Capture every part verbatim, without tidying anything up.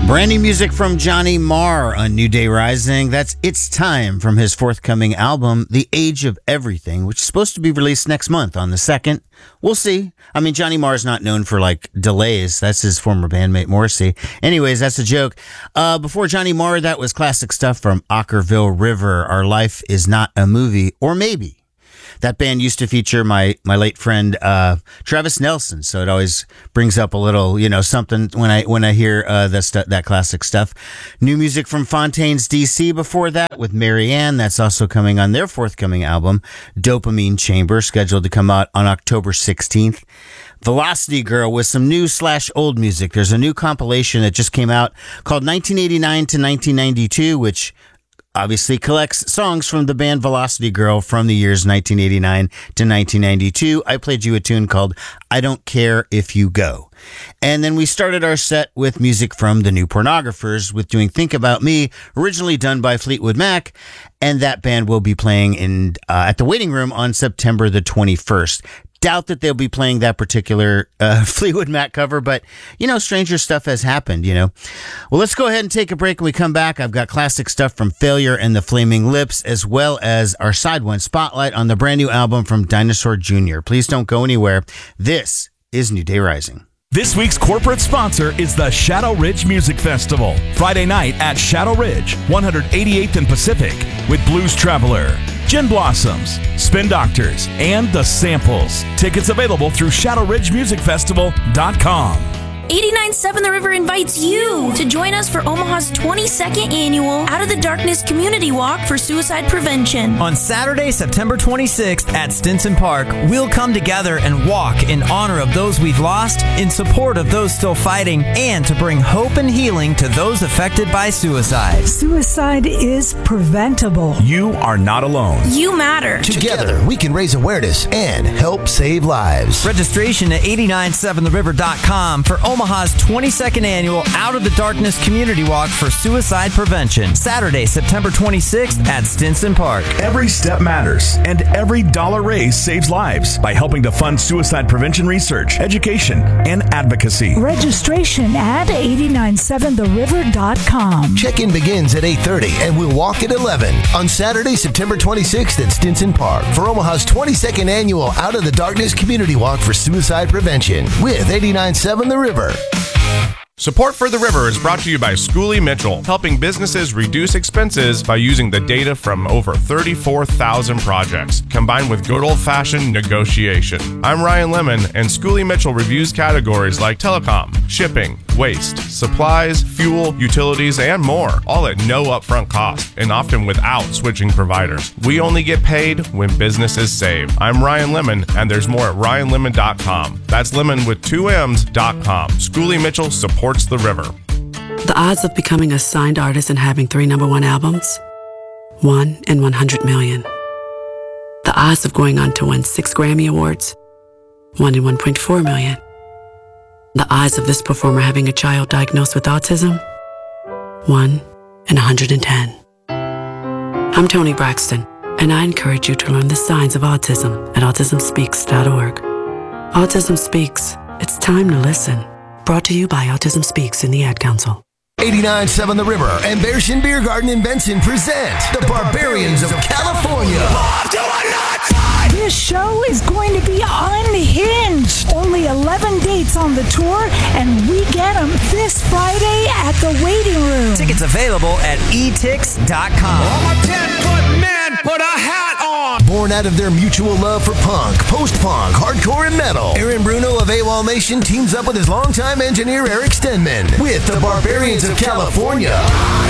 Brand new music from Johnny Marr on New Day Rising. That's It's Time from his forthcoming album, The Age of Everything, which is supposed to be released next month on the second. We'll see. I mean, Johnny Marr is not known for, like, delays. That's his former bandmate, Morrissey. Anyways, that's a joke. Uh, before Johnny Marr, that was classic stuff from Ockerville River, Our Life Is Not a Movie, or Maybe. That band used to feature my my late friend uh, Travis Nelson, so it always brings up a little, you know, something when I when I hear uh, that stu- that classic stuff. New music from Fontaines D C before that with Marianne. That's also coming on their forthcoming album, Dopamine Chamber, scheduled to come out on October sixteenth. Velocity Girl with some new slash old music. There's a new compilation that just came out called nineteen eighty-nine to nineteen ninety-two, which obviously collects songs from the band Velocity Girl from the years nineteen eighty-nine to nineteen ninety-two. I played you a tune called I Don't Care If You Go. And then we started our set with music from the New Pornographers with doing Think About Me, originally done by Fleetwood Mac. And that band will be playing in uh, at the Waiting Room on September the twenty-first. Doubt that they'll be playing that particular uh, Fleetwood Mac cover, but, you know, stranger stuff has happened, you know. Well, let's go ahead and take a break. When we come back, I've got classic stuff from Failure and the Flaming Lips, as well as our Side One Spotlight on the brand new album from Dinosaur Junior Please don't go anywhere. This is New Day Rising. This week's corporate sponsor is the Shadow Ridge Music Festival. Friday night at Shadow Ridge, one eighty-eighth and Pacific, with Blues Traveler, Gin Blossoms, Spin Doctors, and The Samples. Tickets available through shadow ridge music festival dot com. eighty-nine point seven The River invites you to join us for Omaha's twenty-second annual Out of the Darkness Community Walk for Suicide Prevention. On Saturday, September twenty-sixth at Stinson Park, we'll come together and walk in honor of those we've lost, in support of those still fighting, and to bring hope and healing to those affected by suicide. Suicide is preventable. You are not alone. You matter. Together, we can raise awareness and help save lives. Registration at eighty-nine seven the river dot com for Omaha's twenty-second annual Out of the Darkness Community Walk for Suicide Prevention. Saturday, September twenty-sixth at Stinson Park. Every step matters, and every dollar raised saves lives by helping to fund suicide prevention research, education, and advocacy. Registration at eighty-nine seven the river dot com. Check-in begins at eight thirty and we'll walk at eleven on Saturday, September twenty-sixth at Stinson Park for Omaha's twenty-second annual Out of the Darkness Community Walk for Suicide Prevention with eighty-nine point seven The River. Support for The River is brought to you by Schooley Mitchell, helping businesses reduce expenses by using the data from over thirty-four thousand projects, combined with good old-fashioned negotiation. I'm Ryan Lemon, and Schooley Mitchell reviews categories like telecom, shipping, waste, supplies, fuel, utilities, and more, all at no upfront cost, and often without switching providers. We only get paid when businesses save. I'm Ryan Lemon, and there's more at ryan lemon dot com. That's lemon with two M's dot com. Schooley Mitchell supports The River. The odds of becoming a signed artist and having three number one albums? One in one hundred million. The odds of going on to win six Grammy Awards? One in one point four million. The odds of this performer having a child diagnosed with autism? One in one hundred ten. I'm Toni Braxton, and I encourage you to learn the signs of autism at autism speaks dot org. Autism Speaks. It's time to listen. Brought to you by Autism Speaks and the Ad Council. eighty-nine point seven The River and Bearshin Beer Garden in Benson present the Barbarians of California. This show is going to be unhinged. Only eleven dates on the tour, and we get them this Friday at the Waiting Room. Tickets available at e tix dot com. I'm a ten-foot man, put a hat on. Born out of their mutual love for punk, post-punk, hardcore, and metal, Aaron Bruno of AWOL Nation teams up with his longtime engineer Eric Stenman with the Barbarians of California.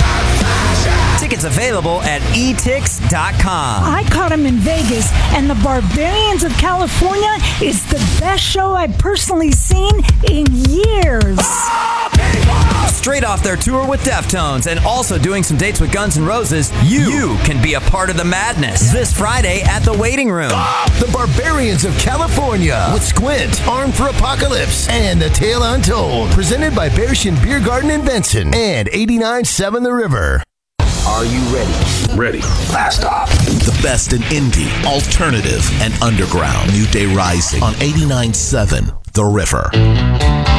Tickets available at e tix dot com. I caught him in Vegas, and the Barbarians of California is the best show I've personally seen in years. Straight off their tour with Deftones and also doing some dates with Guns N' Roses, you, you can be a part of the madness this Friday at the Waiting Room. The Barbarians of California with Squint, Armed for Apocalypse, and The Tale Untold. Presented by Bearshin Beer Garden in Benson and eighty-nine point seven The River. Are you ready? Ready. Blast off. The best in indie, alternative, and underground. New Day Rising on eighty-nine point seven The River.